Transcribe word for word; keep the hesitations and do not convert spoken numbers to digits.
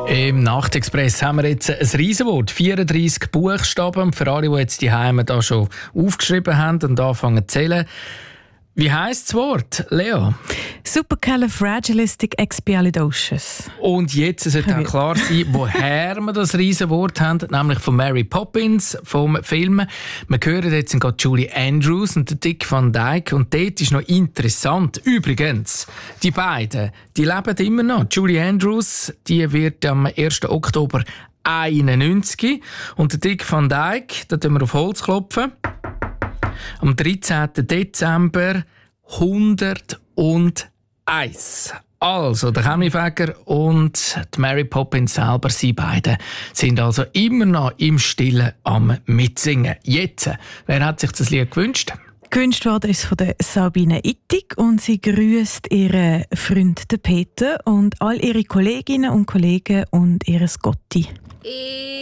Im Nachtexpress haben wir jetzt ein Riesenwort, vierunddreissig Buchstaben. Und für alle, die jetzt die Heime da schon aufgeschrieben haben und anfangen zu zählen. Wie heisst das Wort, Lea? Supercalifragilisticexpialidocious. Und jetzt sollte auch klar sein, woher wir das Riesenwort haben, nämlich von Mary Poppins, vom Film. Wir hören jetzt gerade Julie Andrews und Dick Van Dyke. Und dort ist noch interessant, übrigens, die beiden, die leben immer noch. Julie Andrews, die wird am ersten Oktober einundneunzig. Und der Dick Van Dyke, da tun wir auf Holz klopfen. Am dreizehnten Dezember hunderteins. Also, der Kaminfeger und die Mary Poppins selber, sie beide, sind also immer noch im Stillen am Mitsingen. Jetzt, wer hat sich das Lied gewünscht? Gewünscht worden ist von der Sabine Ittig und sie grüßt ihren Freund den Peter und all ihre Kolleginnen und Kollegen und ihre Gotti.